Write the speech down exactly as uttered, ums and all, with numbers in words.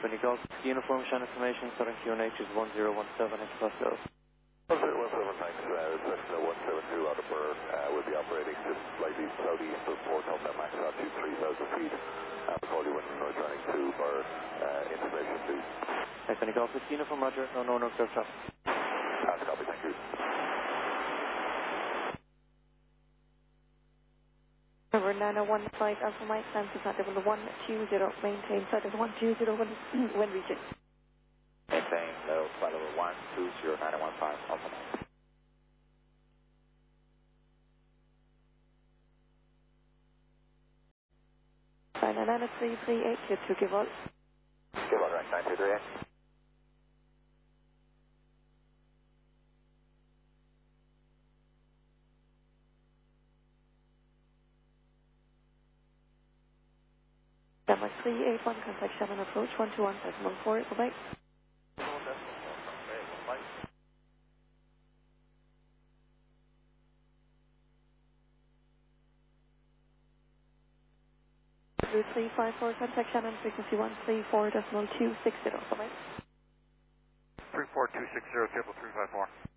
When you call Uniform Shannon Information, Southern Q N H is one zero one seven X plus zero. one zero one seven, thanks. Uh, Section one seven two out of Burn. Uh, we'll be operating just slightly southeast of Port Hope, max altitude three thousand feet. Uh, we'll call you when we're returning to Burn. Uh, information, please. Right, when you call Uniform Roger, no, no, no, clear traffic. That's copy, thank you. Number nine oh one five Alpha Mike, Samsung flight level one two zero, maintain flight level one two zero when, when reaching. Maintain level flight level one two zero nine one five Alpha Mike. Nine nine nine three three eight two two, give all. Give all right, nine two three eight. Number three eight one, contact Shannon approach one two one seven one four, bye-bye. Blue three five four, contact Shannon, frequency one three four decimal two six zero, bye-bye. three four two six zero, table three five four.